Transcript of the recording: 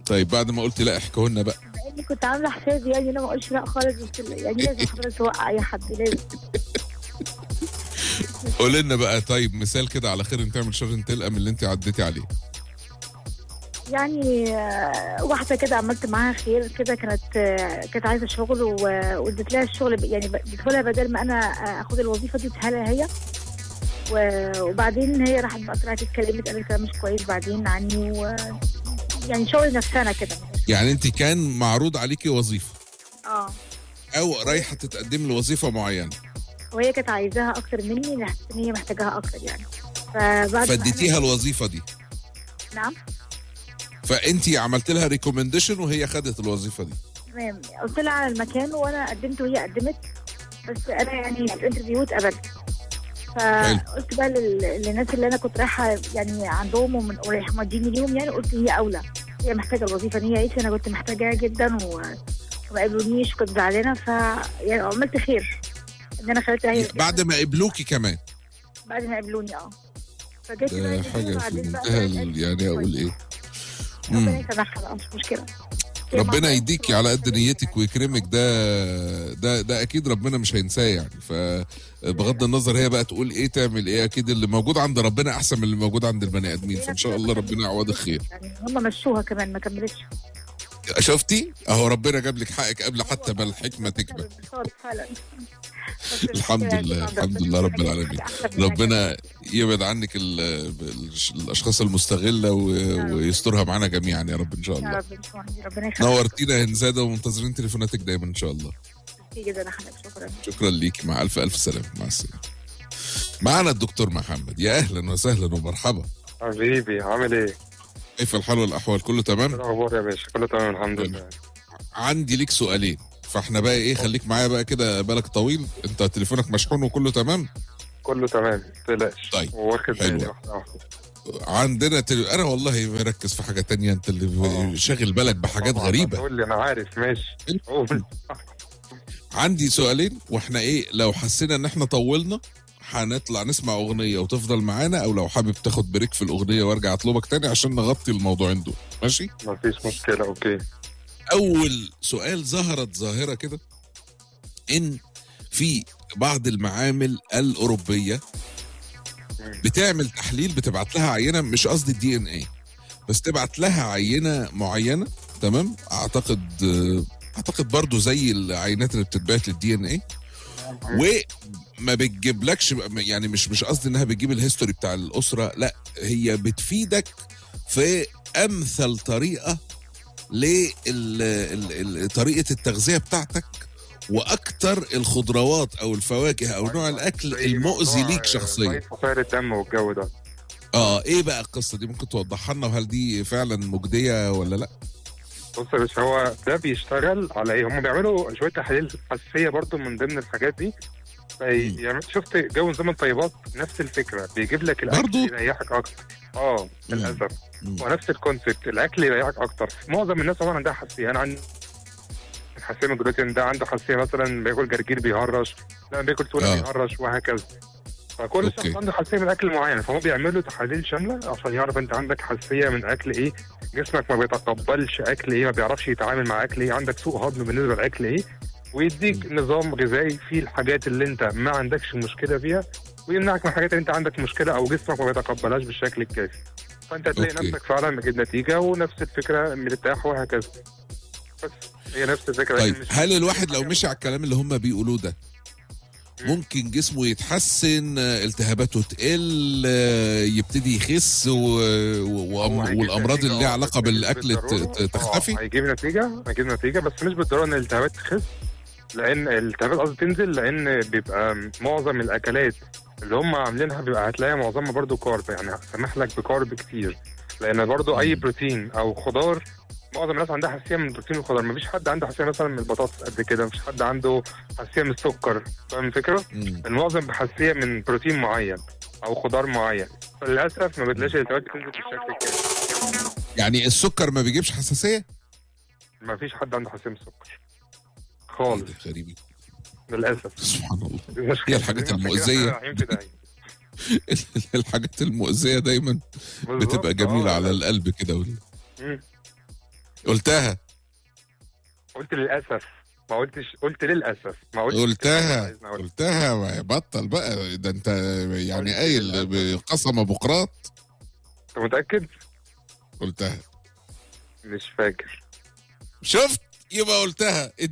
طيب بعد ما قلت لا احكوا لنا بقى. لاني كنت عامله حسابي يعني انا ما اقولش لا خالص، بس يعني لازم حضرتك توقع اي حد لازم. قول لنا بقى طيب مثال كده على خير تعمل شر تلقى من اللي انت عديتي عليه. يعني واحده كده عملت معاها خير كده، كانت عايزه شغل واديت لها الشغل، يعني اديته لها بدل ما انا اخد الوظيفه دي اديتها لها هي. وبعدين هي راحت بقى طلعت اتكلمت قالت كلام مش كويس بعدين عني، يعني شغل نفسنا كده. يعني انت كان معروض عليكي وظيفه او رايحه تتقدم لوظيفه معينه، وهي كانت عايزاها اكتر مني، حسيت ان هي محتاجاها اكتر يعني. فاديتيها الوظيفه دي. نعم. فانت عملت لها ريكومنديشن وهي خدت الوظيفه دي. تمام، قلت لها على المكان وانا قدمت وهي قدمت، بس انا يعني في الانترفيو اتقبلت. فقلت بقى للناس اللي انا كنت رايحه يعني عندهم ومن رايحه مديني ليهم، يعني قلت هي اولى، هي محتاجه الوظيفه دي، هي قالت انا كنت محتاجاها جدا وما قبلونيش وكنت زعلانه، يعني عملت خير ان انا خليتها هي بعد ما قبلوكي كمان. بعد ما قبلوني فجيت ده حاجه في منتهى يعني اقول ايه. ربنا يسامحها بقى، مش مشكله. ربنا يديكي على قد نيتك ويكرمك، ده اكيد ربنا مش هينساه يعني. فبغض النظر هي بقى تقول ايه تعمل ايه، اكيد اللي موجود عند ربنا احسن من اللي موجود عند البني ادمين، فان شاء الله ربنا يعوضك خير. يعني هم مشوها كمان ما كملتش. شفتي اهو ربنا جاب لك حقك قبل حتى ما الحكمه تكمل. فعلا. الحمد لله الحمد لله رب العالمين. ربنا يبعد عنك الاشخاص المستغله ويسترها معانا جميعا يا رب ان شاء الله. نورتينا هنزاده ومنتظرين تليفوناتك دايما ان شاء الله. جدا شكرا ليكي، مع الف سلامه، مع السلامه. معنا الدكتور محمد، يا اهلا وسهلا ومرحبا. حبيبي عامل ايه؟ كيف الحال والاحوال؟ كله تمام؟ الاخبار يا باشا كله تمام الحمد لله. عندي ليك سؤالين، فاحنا بقى ايه خليك معايا بقى كده، بالك طويل، انت تليفونك مشحون وكله تمام؟ كله تمام متقلقش. طيب واخد بالي واحده. عندنا انا والله مركز في حاجه تانية، انت اللي شاغل بالك بحاجات غريبه. قول لي انا عارف ماشي. عندي سؤالين، واحنا ايه لو حسينا ان احنا طولنا هنطلع نسمع اغنيه وتفضل معانا، او لو حابب تاخد بريك في الاغنيه وارجع اطلبك تاني عشان نغطي الموضوعين دول، ماشي؟ مفيش مشكله اوكي. اول سؤال، ظهرت ظاهره كده ان في بعض المعامل الاوروبيه بتعمل تحليل، بتبعت لها عينه، مش قصدي الدي ان ايه، بس تبعت لها عينه معينه، تمام؟ اعتقد برضو زي العينات اللي بتتبعت للدي ان ايه، وما بتجيبلكش يعني مش قصدي انها بتجيب الهيستوري بتاع الاسره، لا هي بتفيدك في امثل طريقه لطريقه التغذيه بتاعتك، واكتر الخضروات او الفواكه او نوع الاكل المؤذي ليك شخصيا. فقر الدم والجو ده. ايه بقى القصه دي؟ ممكن توضحها لنا، وهل دي فعلا مجديه ولا لا؟ بص يا باشا، هو ده بيشتغل على ايه؟ هم بيعملوا شويه تحاليل حساسيه برضو من ضمن الحاجات دي. يعني شفت جو نظام الطيبات، نفس الفكره، بيجيب لك الاكل اللي يريحك اكتر. للاسف. ونفس الكونسيبت، الاكل يريحك اكتر. معظم الناس طبعا عندها حساسيه، انا عندي حساسيه من الجلوتين، ده عنده حساسيه مثلا بياكل جرجير بيهرش، لا بياكل تونه بيهرش، وهكذا. فكل شخص عنده حساسيه من اكل معين، فهم بيعملوا تحاليل شامله عشان يعرف انت عندك حساسيه من اكل ايه، جسمك ما بيتقبلش اكل ايه، ما بيعرفش يتعامل مع اكل ايه، عندك سوء هضم بالنسبه لاكل ايه، ويديك نظام غذائي فيه الحاجات اللي انت ما عندكش مشكله فيها، ويمنعك من الحاجات اللي انت عندك مشكله او جسمك ما بيتقبلهاش بالشكل الكافي. فانت تلاقي نفسك فعلا بتجيب نتيجه، ونفس الفكره مرتاح وهكذا. بس هي نفس الفكره. طيب هل الواحد لو مشي على الكلام اللي هم بيقولوه ده ممكن جسمه يتحسن، التهاباته تقل، يبتدي يخس والامراض اللي ليها علاقه بالاكل تختفي؟ هيجيب نتيجه بس مش بالضروره ان الالتهابات تخس، لان الالتهابات قصدي تنزل، لان بيبقى معظم الاكلات اللي هم عاملينها بيبقى هتلاقيها معظمها برضو كارب، يعني سامح لك بكارب كتير، لان برضو اي بروتين او خضار معظم الناس عندها حساسيه من البروتين والخضار. مفيش حد عنده حساسيه مثلا من البطاطس قد كده، مفيش حد عنده حساسيه من السكر، فاهم الفكره؟ المعظم بحساسيه من بروتين معين او خضار معين، فللاسف ما بتلاقيش الالتهابات تنزل بالشكل كده. يعني السكر ما بيجيبش حساسيه؟ مفيش حد عنده حساسيه من السكر خالص. غريب للاسف. سبحان الله. هي الحاجات المؤذيه الحاجات المؤذيه دايما بتبقى جميله على القلب كده. قلت للاسف، ما قلتش، قلت للاسف، ما قلتش قلتها بطل بقى، ده انت يعني قايل بقسم بقراط. انت متاكد؟ قلتها. مش فاكر. شفت؟ يبقى قلتها.